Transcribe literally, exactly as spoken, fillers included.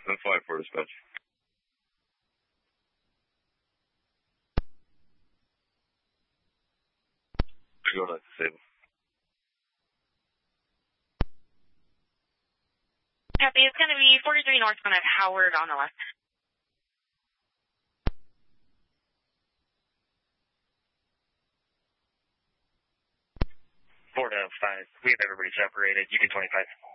Then five for dispatch. Go to disable. Copy, it's going to be forty-three northbound at Howard on the left. four to five. We have everybody separated. You do twenty-five.